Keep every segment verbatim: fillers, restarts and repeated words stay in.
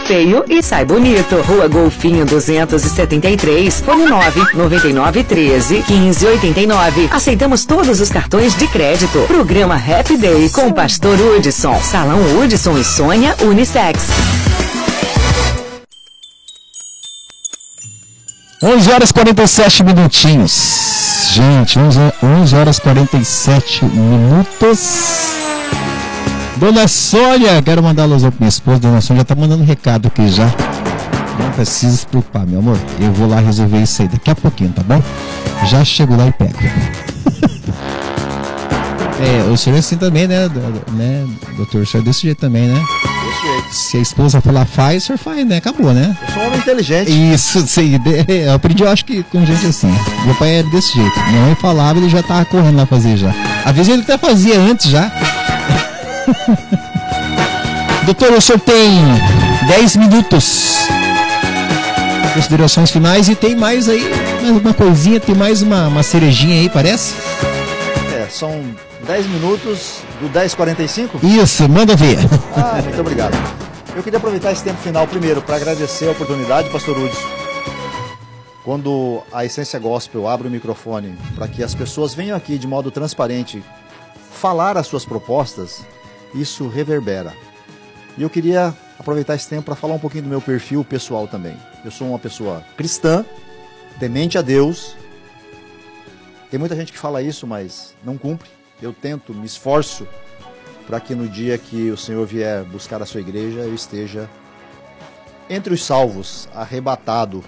feio e sai bonito. Rua Golfinho duzentos e setenta e três, fone nove nove nove treze quinze oitenta e nove. Aceitamos todos os cartões de crédito. Programa Happy Day com o Pastor Hudson. Salão Hudson e Sônia Unissex. onze horas e quarenta e sete minutinhos. Gente, onze horas e quarenta e sete minutos. Dona Sônia, quero mandar alô pra minha esposa. Dona Sônia já tá mandando recado aqui já. Não precisa se preocupar, meu amor. Eu vou lá resolver isso aí daqui a pouquinho, tá bom? Já chego lá e pego. É, o senhor é assim também, né, né, doutor? O senhor é desse jeito também, né? Desse jeito. Se a esposa falar faz, o senhor faz, né? Acabou, né? Eu sou um homem inteligente. Isso, sim. Eu aprendi, eu acho que com gente assim. Meu pai era desse jeito. Minha mãe falava, ele já tava correndo lá fazer já. Às vezes ele até fazia antes já. Doutor, o senhor tem dez minutos. Considerações finais e tem mais aí, mais uma coisinha, tem mais uma, uma cerejinha aí, parece? É, são dez minutos do dez e quarenta e cinco? Isso, manda ver. Ah, muito obrigado. Eu queria aproveitar esse tempo final primeiro para agradecer a oportunidade, pastor Hudson. Quando a Essência Gospel abre o microfone para que as pessoas venham aqui de modo transparente falar as suas propostas, isso reverbera. E eu queria aproveitar esse tempo para falar um pouquinho do meu perfil pessoal também. Eu sou uma pessoa cristã, temente a Deus. Tem muita gente que fala isso, mas não cumpre. Eu tento, me esforço para que no dia que o Senhor vier buscar a sua igreja, eu esteja entre os salvos, arrebatado.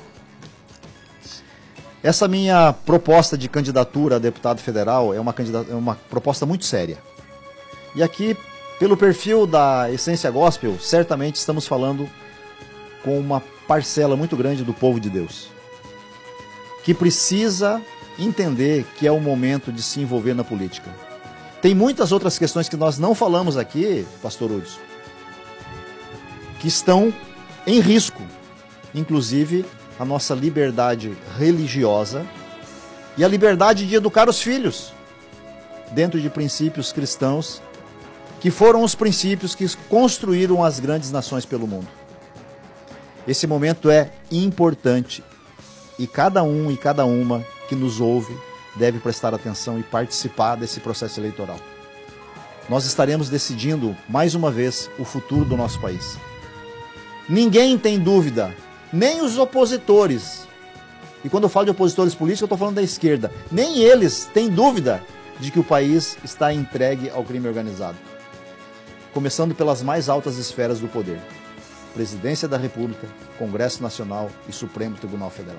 Essa minha proposta de candidatura a deputado federal é uma, é uma proposta muito séria. E aqui, pelo perfil da Essência Gospel, certamente estamos falando com uma parcela muito grande do povo de Deus, que precisa entender que é o momento de se envolver na política. Tem muitas outras questões que nós não falamos aqui, pastor Hudson, que estão em risco, inclusive a nossa liberdade religiosa e a liberdade de educar os filhos dentro de princípios cristãos, que foram os princípios que construíram as grandes nações pelo mundo. Esse momento é importante e cada um e cada uma que nos ouve deve prestar atenção e participar desse processo eleitoral. Nós estaremos decidindo, mais uma vez, o futuro do nosso país. Ninguém tem dúvida, nem os opositores, e quando eu falo de opositores políticos, eu estou falando da esquerda, nem eles têm dúvida de que o país está entregue ao crime organizado. Começando pelas mais altas esferas do poder: Presidência da República, Congresso Nacional e Supremo Tribunal Federal.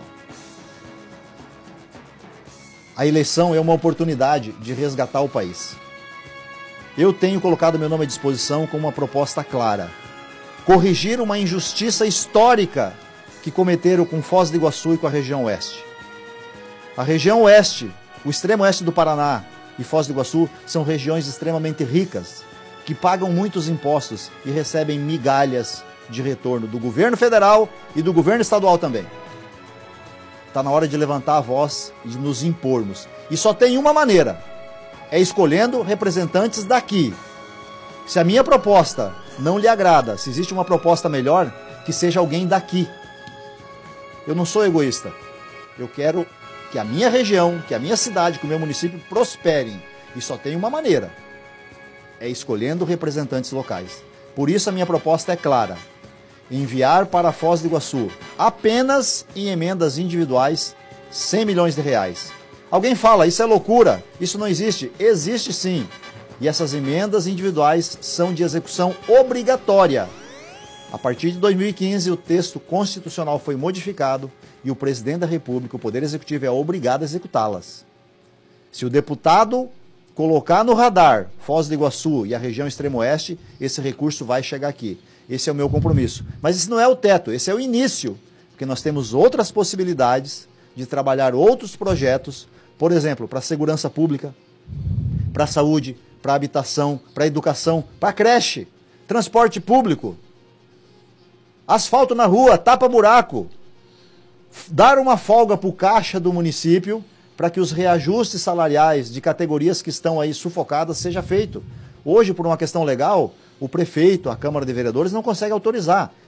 A eleição é uma oportunidade de resgatar o país. Eu tenho colocado meu nome à disposição com uma proposta clara: corrigir uma injustiça histórica que cometeram com Foz do Iguaçu e com a região oeste. A região oeste, o extremo oeste do Paraná e Foz do Iguaçu são regiões extremamente ricas, que pagam muitos impostos e recebem migalhas de retorno do governo federal e do governo estadual também. Está na hora de levantar a voz e de nos impormos. E só tem uma maneira: é escolhendo representantes daqui. Se a minha proposta não lhe agrada, se existe uma proposta melhor, que seja alguém daqui. Eu não sou egoísta. Eu quero que a minha região, que a minha cidade, que o meu município prosperem. E só tem uma maneira: é escolhendo representantes locais. Por isso a minha proposta é clara: enviar para Foz do Iguaçu, apenas em emendas individuais, cem milhões de reais. Alguém fala, isso é loucura, isso não existe. Existe sim. E essas emendas individuais são de execução obrigatória. A partir de dois mil e quinze, o texto constitucional foi modificado e o presidente da República, o Poder Executivo, é obrigado a executá-las. Se o deputado colocar no radar Foz do Iguaçu e a região extremo-oeste, esse recurso vai chegar aqui. Esse é o meu compromisso. Mas esse não é o teto, esse é o início, porque nós temos outras possibilidades de trabalhar outros projetos, por exemplo, para a segurança pública, para a saúde, para a habitação, para a educação, para a creche, transporte público, asfalto na rua, tapa-buraco, dar uma folga para o caixa do município para que os reajustes salariais de categorias que estão aí sufocadas seja feito. Hoje, por uma questão legal, o prefeito, a Câmara de Vereadores não consegue autorizar.